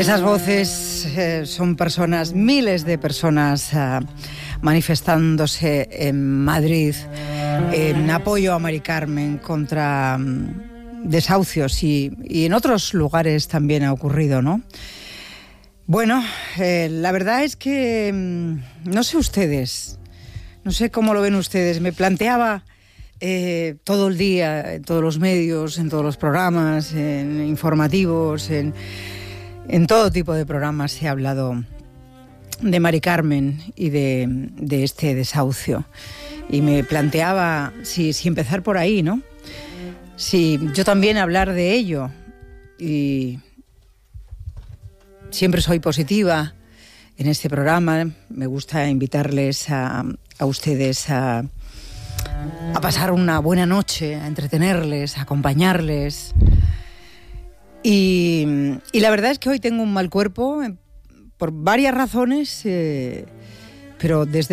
Esas voces son personas, miles de personas manifestándose en Madrid en apoyo a Mari Carmen contra desahucios y en otros lugares también ha ocurrido, ¿no? Bueno, la verdad es que no sé ustedes, no sé cómo lo ven ustedes. Me planteaba todo el día, en todos los medios, en todos los programas, en informativos, en todo tipo de programas se ha hablado de Mari Carmen y de este desahucio. Y me planteaba si empezar por ahí, ¿no? Si yo también hablar de ello. Y siempre soy positiva en este programa. Me gusta invitarles a ustedes a pasar una buena noche, a entretenerles, a acompañarles. Y la verdad es que hoy tengo un mal cuerpo por varias razones, pero desde